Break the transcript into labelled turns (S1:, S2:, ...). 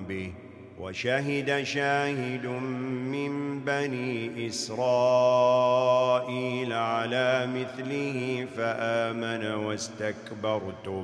S1: به وشهد شاهد من بني إسرائيل على مثله فآمن واستكبرتم